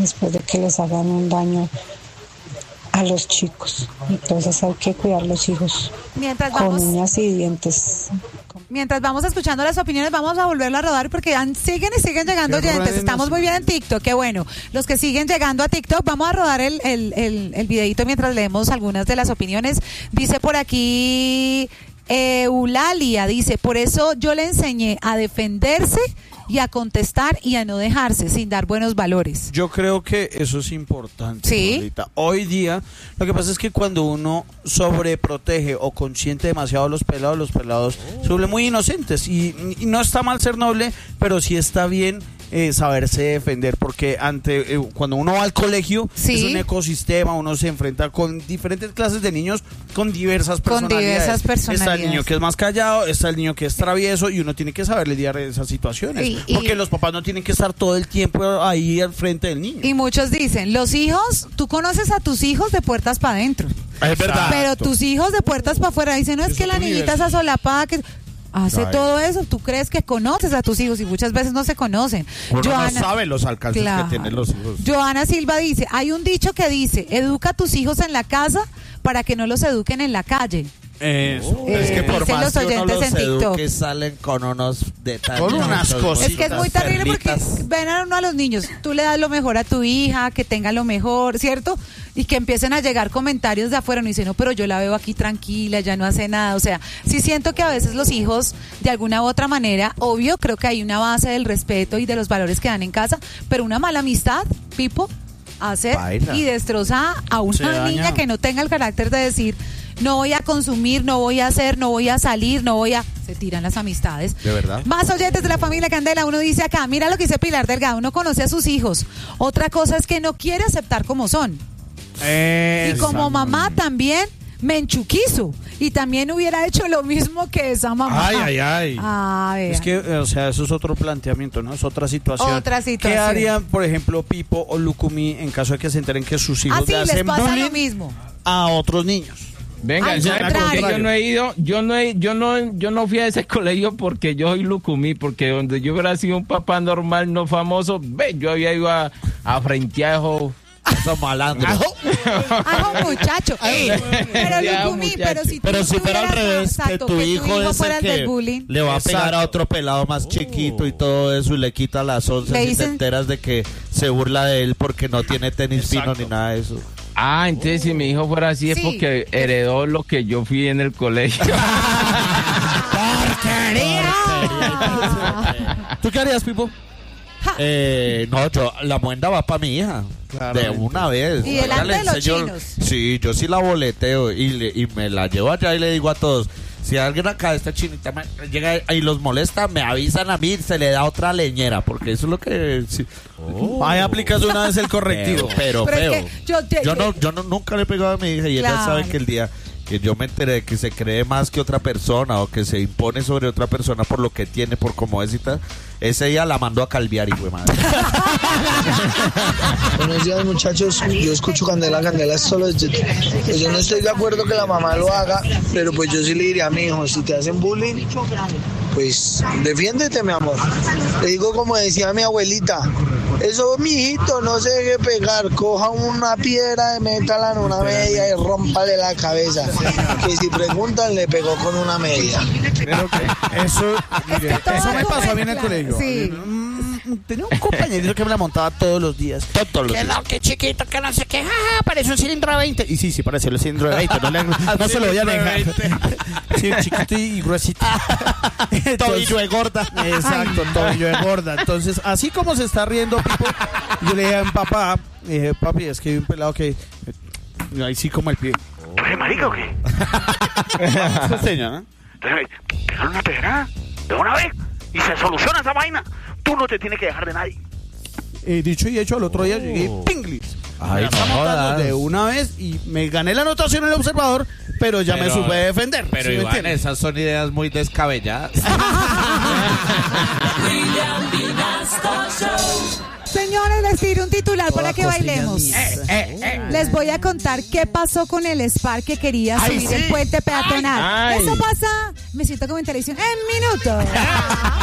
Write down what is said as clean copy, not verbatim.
después de que les hagan un daño a los chicos. Entonces hay que cuidar los hijos con uñas y dientes. Mientras vamos escuchando las opiniones, vamos a volverla a rodar porque siguen y siguen llegando oyentes. Estamos muy bien en TikTok, qué bueno. Los que siguen llegando a TikTok, vamos a rodar el videito mientras leemos algunas de las opiniones. Dice por aquí Eulalia, dice, por eso yo le enseñé a defenderse y a contestar y a no dejarse sin dar buenos valores. Yo creo que eso es importante. Sí. Ahorita. Hoy día, lo que pasa es que cuando uno sobreprotege o consiente demasiado a los pelados se vuelven muy inocentes. Y no está mal ser noble, pero sí está bien saberse defender, porque cuando uno va al colegio es un ecosistema, uno se enfrenta con diferentes clases de niños con diversas personalidades. Está el niño que es más callado, está el niño que es travieso y uno tiene que saber lidiar en esas situaciones, porque los papás no tienen que estar todo el tiempo ahí al frente del niño. Y muchos dicen, los hijos, tú conoces a tus hijos de puertas para adentro. Es verdad. Pero tus hijos de puertas para afuera dicen, no, es que la niñita esa solapada que hace todo eso, tú crees que conoces a tus hijos y muchas veces no se conocen. Uno no sabe los alcances que tienen los hijos. Joana Silva dice, hay un dicho que dice, educa a tus hijos en la casa para que no los eduquen en la calle. Es que por más que uno los eduque salen con unos detalles, con unas cositas. Es que es muy terrible porque ven a uno a los niños, tú le das lo mejor a tu hija, que tenga lo mejor, ¿cierto? Y que empiecen a llegar comentarios de afuera, no dicen, no, pero yo la veo aquí tranquila, ya no hace nada. O sea, sí siento que a veces los hijos, de alguna u otra manera, obvio, creo que hay una base del respeto y de los valores que dan en casa, pero una mala amistad, Pipo, hace y destroza a una niña que no tenga el carácter de decir, no voy a consumir, no voy a hacer, no voy a salir, se tiran las amistades. ¿De verdad? Más oyentes de la familia Candela, uno dice acá, mira lo que dice Pilar Delgado, uno conoce a sus hijos. Otra cosa es que no quiere aceptar como son. Y como mamá también me enchuquizo y también hubiera hecho lo mismo que esa mamá. Es que, o sea, eso es otro planteamiento, ¿no? Es otra situación. ¿Qué harían, por ejemplo, Pipo o Lucumí en caso de que se enteren que sus hijos le hacen bullying lo mismo a otros niños? Venga, porque yo no he ido, yo no fui a ese colegio porque yo soy Lucumí, porque donde yo hubiera sido un papá normal, no famoso, yo había ido a frentear esos malandros. Ajo muchacho. Pero Lucumí, pero si fuera al revés, que tu hijo es el que le va a pegar a otro pelado más chiquito y todo eso y le quita las onzas y te enteras de que se burla de él porque no tiene tenis fino ni nada de eso. Entonces si mi hijo fuera así es porque heredó lo que yo fui en el colegio. ¡Porquería! ¿Tú qué harías, Pipo? No, la muenda va para mi hija. Claro, de una vez. ¿Y delante de los chinos? Sí, yo sí la boleteo y me la llevo allá y le digo a todos, si alguien acá de esta chinita llega y los molesta, me avisan a mí, se le da otra leñera, porque eso es lo que... Sí. Ahí aplicas una vez el correctivo. Pero feo. Yo nunca le he pegado a mi hija y ella sabe que el día que yo me enteré de que se cree más que otra persona o que se impone sobre otra persona por lo que tiene, por cómo es y tal, ese día la mandó a calviar, hijo de madre. Buenos días, muchachos. Yo escucho Candela es solo pues yo no estoy de acuerdo que la mamá lo haga, pero pues yo sí le diría a mi hijo, si te hacen bullying, pues defiéndete, mi amor. Le digo como decía mi abuelita, eso, mijito, no se deje pegar, coja una piedra, métala en una media y rómpale la cabeza. Que si preguntan, le pegó con una media. Pero que eso me pasó a mí en el colegio. Sí. Tenía un compañerito que me la montaba todos los días. Que chiquito, que no sé qué, parece un cilindro de 20. Y sí, parece el cilindro de 20. No se lo voy a negar. Sí, chiquito y gruesito. Tobillo de gorda. Exacto, tobillo de gorda. Entonces, así como se está riendo Pipo, yo le dije a mi papá, papi, es que hay un pelado que... Ahí sí como el pie. ¿Qué marica o qué? Se enseña, ¿no? Entonces, pégale una pedrada de una vez y se soluciona esa vaina. Tú no te tienes que dejar de nadie. Dicho y hecho, al otro día llegué pinglis. Ay, no, de una vez y me gané la anotación en el observador, pero me supe defender. Pero ¿sí Iván, esas son ideas muy descabelladas. Señores, les tiro un titular para que bailemos. Les voy a contar qué pasó con el Spark que quería subir el puente peatonal. Eso pasa, me siento como en televisión, en minutos.